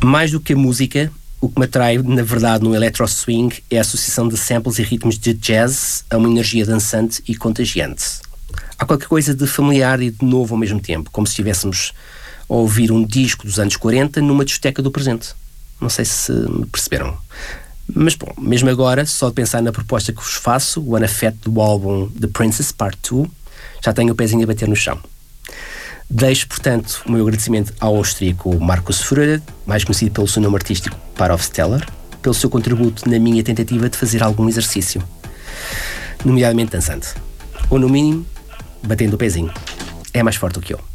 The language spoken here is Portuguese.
Mais do que a música, o que me atrai, na verdade, no electro swing é a associação de samples e ritmos de jazz a uma energia dançante e contagiante. Há qualquer coisa de familiar e de novo ao mesmo tempo, como se estivéssemos a ouvir um disco dos anos 40 numa discoteca do presente. Não sei se me perceberam. Mas bom, mesmo agora, só de pensar na proposta que vos faço, o Unafet do álbum The Princess Part 2, já tenho o pezinho a bater no chão. Deixo, portanto, o meu agradecimento ao austríaco Markus Fröhler, mais conhecido pelo seu nome artístico Parov-Stellar, pelo seu contributo na minha tentativa de fazer algum exercício, nomeadamente dançante. Ou, no mínimo, batendo o pezinho. É mais forte do que eu.